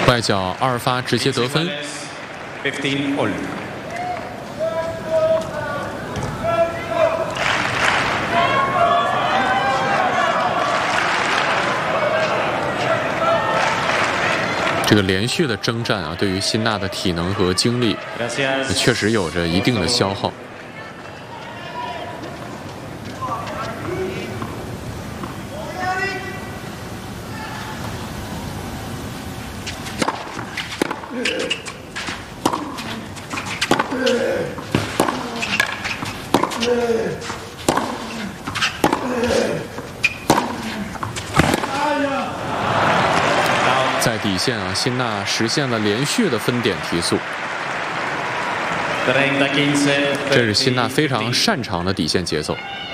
外脚2发直接得分。 15 all. 这个连续的征战啊，对于辛纳的体能和精力确实有着一定的消耗。在底线啊，辛纳实现了连续的分点提速，这是辛纳非常擅长的底线节奏。